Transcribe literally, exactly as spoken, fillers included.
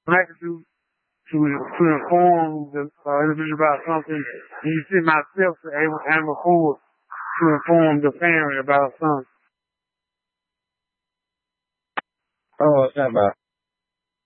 I can do to to inform the uh, individual about something, and you see myself to able and record to inform the family about something. Oh, what's that about?